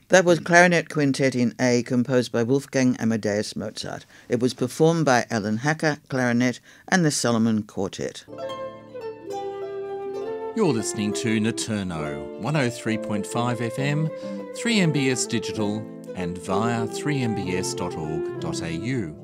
That was Clarinet Quintet in A, composed by Wolfgang Amadeus Mozart. It was performed by Alan Hacker, clarinet, and the Solomon Quartet. You're listening to Naturno, 103.5 FM, 3MBS Digital, and via 3mbs.org.au.